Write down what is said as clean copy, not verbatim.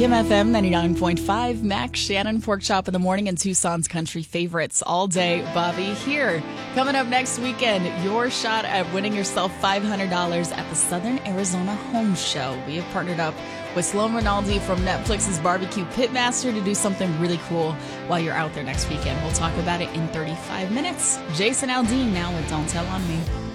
Kim FM 99.5, Max Shannon, Pork Chop in the Morning, and Tucson's country favorites all day. Bobby here. Coming up next weekend, your shot at winning yourself $500 at the Southern Arizona Home Show. We have partnered up with Sloan Rinaldi from Netflix's Barbecue Pitmaster to do something really cool while you're out there next weekend. We'll talk about it in 35 minutes. Jason Aldean now with Don't Tell on Me.